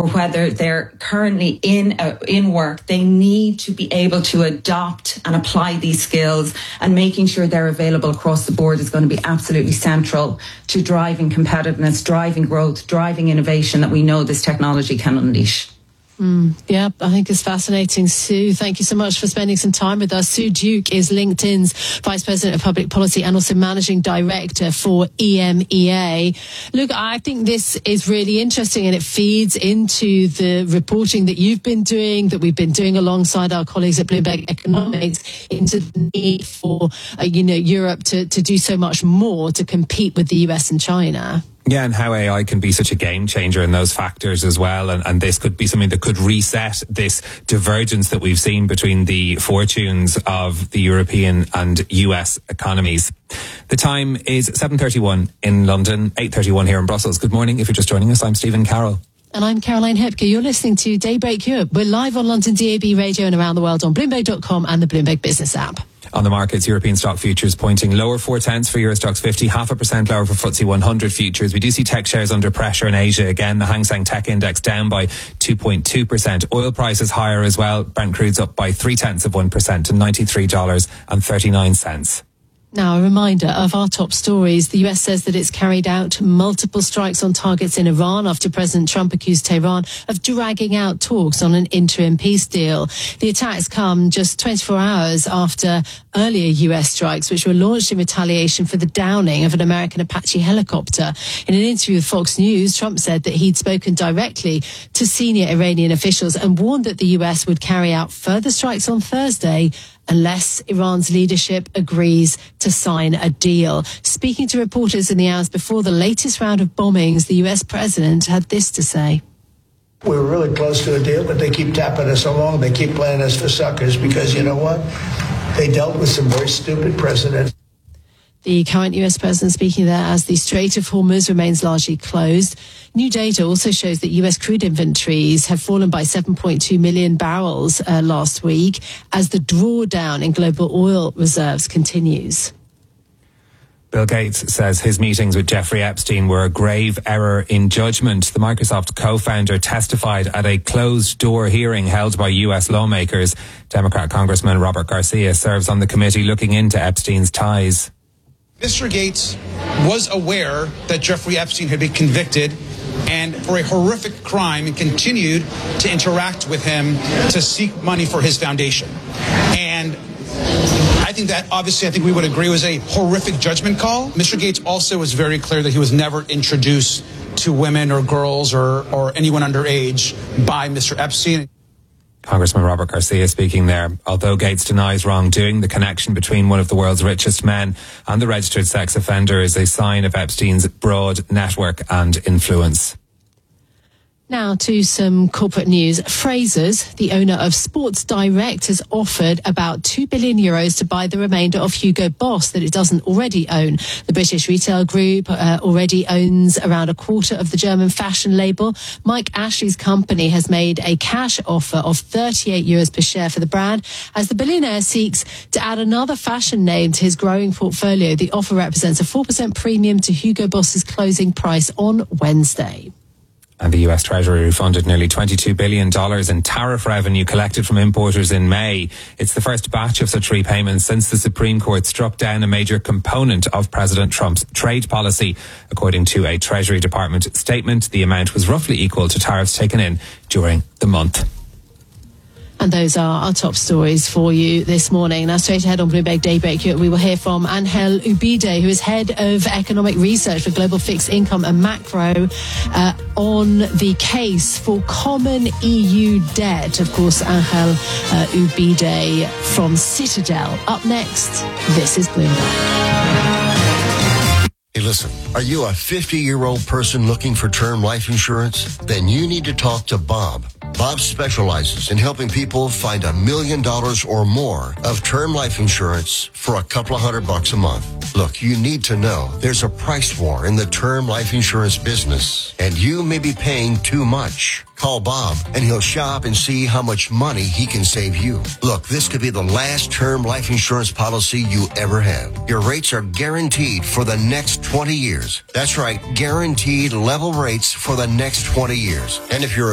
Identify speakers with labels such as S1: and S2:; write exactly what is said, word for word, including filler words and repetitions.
S1: or whether they're currently in uh, in work, they need to be able to adopt and apply these skills, and making sure they're available across the board is going to be absolutely central to driving competitiveness, driving growth, driving innovation that we know this technology can unleash.
S2: Mm, yeah, I think it's fascinating. Sue, thank you so much for spending some time with us. Sue Duke is LinkedIn's Vice President of Public Policy and also Managing Director for E M E A. Look, I think this is really interesting, and it feeds into the reporting that you've been doing, that we've been doing alongside our colleagues at Bloomberg Economics, into the need for, uh, you know, Europe to, to do so much more to compete with the U S and China.
S3: Yeah, and how A I can be such a game changer in those factors as well. And, and this could be something that could reset this divergence that we've seen between the fortunes of the European and U S economies. The time is seven thirty-one in London, eight thirty-one here in Brussels. Good morning. If you're just joining us, I'm Stephen Carroll.
S2: And I'm Caroline Hepke. You're listening to Daybreak Europe. We're live on London D A B radio and around the world on Bloomberg dot com and the Bloomberg Business app.
S3: On the markets, European stock futures pointing lower four tenths for Euro Stoxx fifty, half a percent lower for F T S E one hundred futures. We do see tech shares under pressure in Asia again. The Hang Seng Tech Index down by two point two percent. Oil prices higher as well. Brent crude's up by three tenths of one percent to ninety-three dollars and thirty-nine cents.
S2: Now, a reminder of our top stories. The U S says that it's carried out multiple strikes on targets in Iran after President Trump accused Tehran of dragging out talks on an interim peace deal. The attacks come just twenty-four hours after earlier U S strikes, which were launched in retaliation for the downing of an American Apache helicopter. In an interview with Fox News, Trump said that he'd spoken directly to senior Iranian officials and warned that the U S would carry out further strikes on Thursday unless Iran's leadership agrees to sign a deal. Speaking to reporters in the hours before the latest round of bombings, the U S president had this to say.
S4: We were really close to a deal, but they keep tapping us along. They keep playing us for suckers because, you know what? They dealt with some very stupid precedents.
S2: The current U S president speaking there as the Strait of Hormuz remains largely closed. New data also shows that U S crude inventories have fallen by seven point two million barrels uh, last week as the drawdown in global oil reserves continues.
S3: Bill Gates says his meetings with Jeffrey Epstein were a grave error in judgment. The Microsoft co-founder testified at a closed-door hearing held by U S lawmakers. Democrat Congressman Robert Garcia serves on the committee looking into Epstein's ties.
S5: Mister Gates was aware that Jeffrey Epstein had been convicted and for a horrific crime and continued to interact with him to seek money for his foundation. And I think that obviously I think we would agree was a horrific judgment call. Mister Gates also was very clear that he was never introduced to women or girls or, or anyone underage by Mister Epstein.
S3: Congressman Robert Garcia speaking there. Although Gates denies wrongdoing, the connection between one of the world's richest men and the registered sex offender is a sign of Epstein's broad network and influence.
S2: Now to some corporate news. Frasers, the owner of Sports Direct, has offered about two billion euros to buy the remainder of Hugo Boss that it doesn't already own. The British retail group uh, already owns around a quarter of the German fashion label. Mike Ashley's company has made a cash offer of thirty-eight euros per share for the brand as the billionaire seeks to add another fashion name to his growing portfolio. The offer represents a four percent premium to Hugo Boss's closing price on Wednesday.
S3: And the U S Treasury refunded nearly twenty-two billion dollars in tariff revenue collected from importers in May. It's the first batch of such repayments since the Supreme Court struck down a major component of President Trump's trade policy. According to a Treasury Department statement, the amount was roughly equal to tariffs taken in during the month.
S2: And those are our top stories for you this morning. Now, straight ahead on Bloomberg Daybreak, we will hear from Angel Ubide, who is head of economic research for Global Fixed Income and Macro, uh, on the case for common E U debt. Of course, Angel uh, Ubide from Citadel. Up next, this is Bloomberg.
S6: Hey, listen, are you a fifty-year-old person looking for term life insurance? Then you need to talk to Bob. Bob specializes in helping people find a million dollars or more of term life insurance for a couple of hundred bucks a month. Look, you need to know there's a price war in the term life insurance business, and you may be paying too much. Call Bob, and he'll shop and see how much money he can save you. Look, this could be the last term life insurance policy you ever have. Your rates are guaranteed for the next twenty years. That's right, guaranteed level rates for the next twenty years. And if you're